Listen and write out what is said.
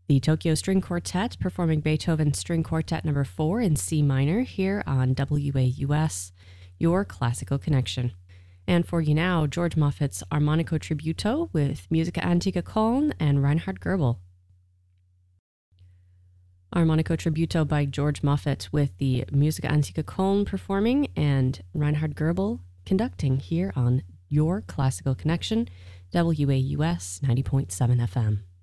The Tokyo String Quartet performing Beethoven String Quartet No. 4 in C minor here on WAUS, your classical connection. And for you now, George Moffat's Armonico Tributo with Musica Antica Köln and Reinhard Goebel. Armonico Tributo by George Moffat with the Musica Antica Köln performing and Reinhard Goebel conducting here on your classical connection, WAUS 90.7 FM.